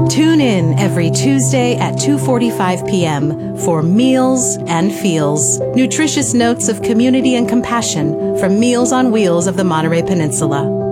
Tune in every Tuesday at 2:45 p.m. for Meals and Feels, nutritious notes of community and compassion from Meals on Wheels of the Monterey Peninsula.